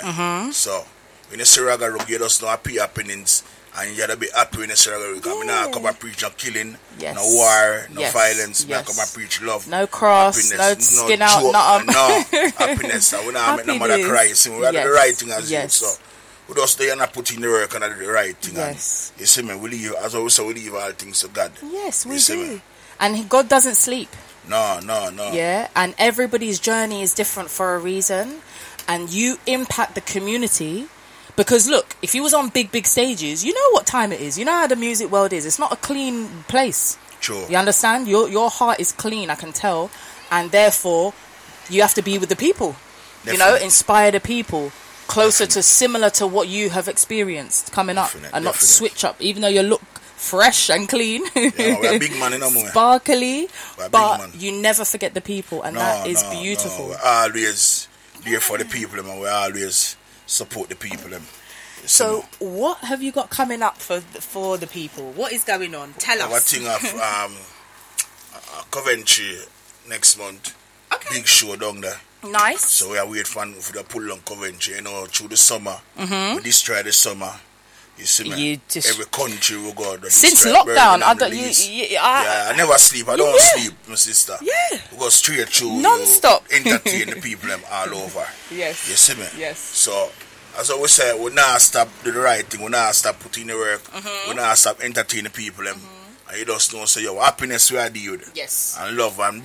So when you see Ragga Rock, you just know happy happenings. And you gotta be happy when you see Ragga Rock. Because I not come and preach no killing, no war, no violence. I come and preach love. No cross, happiness, no skin out, nothing. No, happiness. And we not make no mother cry. See, we gotta do the right thing as you. So we just stay and put in the work and do the right thing. Yes. And you see me, we leave, as always say, we leave all things to God. Yes, we do. And God doesn't sleep. No. Yeah, and everybody's journey is different for a reason. And you impact the community. Because look, if you was on big stages, you know what time it is. You know how the music world is. It's not a clean place. True. You understand? Your heart is clean, I can tell. And therefore, you have to be with the people. Definitely. You know, inspire the people. Closer to, similar to what you have experienced coming up. And not switch up. Even though you look fresh and clean. Yeah, we're a big man in a moment. Sparkly. But you never forget the people. And that is beautiful. We're always there for the people. And we always support the people. So what have you got coming up for the people? What is going on? Tell us. Our thing of Coventry next month. Okay. Big show down there. Nice. So we are waiting for the pull on Coventry, you know, through the summer. We destroy the summer. You see me? Every country we go. Since lockdown, I never sleep. I don't sleep, my sister. Yeah. We go straight through. Non-stop. Entertain the people all over. Yes. You see me? Yes. So, as I always say, we not stop do the right thing. We not stop putting the work. We not stop entertaining the people. And you just know, so your happiness we are deal with. Yes. And love and